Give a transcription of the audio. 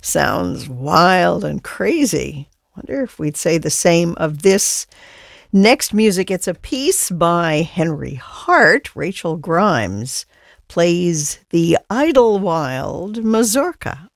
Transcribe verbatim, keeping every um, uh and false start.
Sounds wild and crazy. Wonder if we'd say the same of this. Next music, it's a piece by Henry Hart. Rachel Grimes plays the Idlewild mazurka.